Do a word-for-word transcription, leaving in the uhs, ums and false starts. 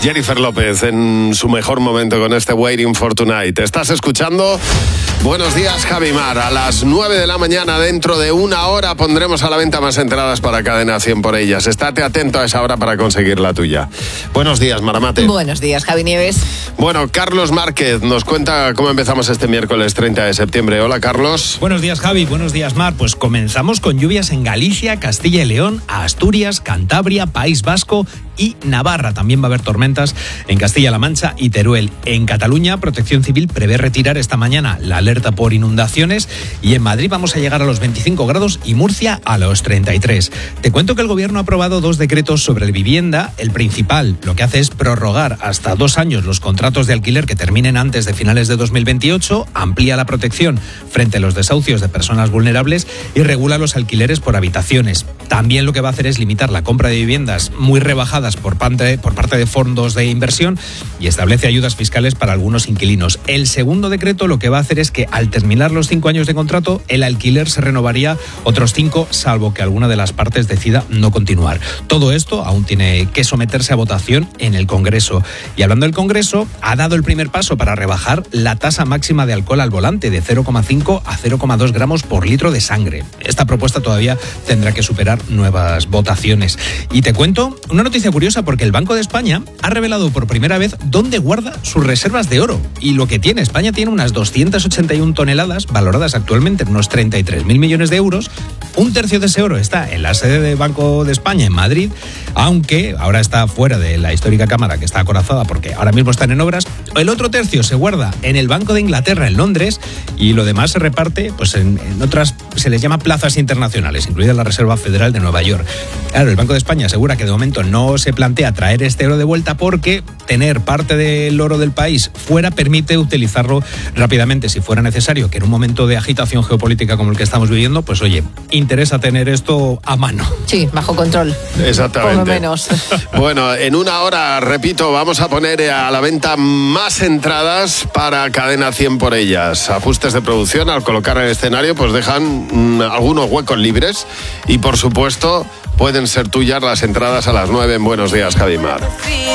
Jennifer López en su mejor momento con este Waiting for Tonight. ¿Estás escuchando? Buenos días, Javi Mar. A las nueve de la mañana, dentro de una hora, pondremos a la venta más entradas para Cadena cien por ellas. Estate atento a esa hora para conseguir la tuya. Buenos días, Maramate. Buenos días, Javi Nieves. Bueno, Carlos Márquez nos cuenta cómo empezamos este miércoles treinta de septiembre. Hola, Carlos. Buenos días, Javi. Buenos días, Mar. Pues comenzamos con lluvias en Galicia, Castilla y León, Asturias, Cantabria, País Vasco y Navarra. También va a haber tormentas en Castilla-La Mancha y Teruel. En Cataluña, Protección Civil prevé retirar esta mañana la alerta por inundaciones y en Madrid vamos a llegar a los veinticinco grados y Murcia a los treinta y tres. Te cuento que el Gobierno ha aprobado dos decretos sobre vivienda. El principal lo que hace es prorrogar hasta dos años los contratos de alquiler que terminen antes de finales de dos mil veintiocho, amplía la protección frente a los desahucios de personas vulnerables y regula los alquileres por habitaciones. También lo que va a hacer es limitar la compra de viviendas muy rebajadas por parte, por parte de fondos de inversión y establece ayudas fiscales para algunos inquilinos. El segundo decreto lo que va a hacer es que al terminar los cinco años de contrato, el alquiler se renovaría otros cinco, salvo que alguna de las partes decida no continuar. Todo esto aún tiene que someterse a votación en el Congreso. Y hablando del Congreso, ha dado el primer paso para rebajar la tasa máxima de alcohol al volante de cero coma cinco a cero coma dos gramos por litro de sangre. Esta propuesta todavía tendrá que superar nuevas votaciones. Y te cuento una noticia curiosa porque el Banco de España ha revelado por primera vez dónde guarda sus reservas de oro. Y lo que tiene, España tiene unas doscientas ochenta y una toneladas, valoradas actualmente en unos treinta y tres mil millones de euros. Un tercio de ese oro está en la sede del Banco de España, en Madrid, aunque ahora está fuera de la histórica cámara, que está acorazada porque ahora mismo están en obras. El otro tercio se guarda en el Banco de Inglaterra, en Londres, y lo demás se reparte pues en, en otras, se les llama plazas internacionales, incluida la Reserva Federal de Nueva York. Claro, el Banco de España asegura que de momento no se plantea traer este oro de vuelta porque tener parte del oro del país fuera permite utilizarlo rápidamente si fuera necesario, que en un momento de agitación geopolítica como el que estamos viviendo, pues oye, interesa tener esto a mano. Sí, bajo control. Exactamente. Por lo menos. Bueno, en una hora, repito, vamos a poner a la venta más entradas para Cadena cien por ellas. Ajustes de producción al colocar el escenario pues dejan mmm, algunos huecos libres y por supuesto pueden ser tuyas las entradas a las nueve en Buenos Días, Javi Mar.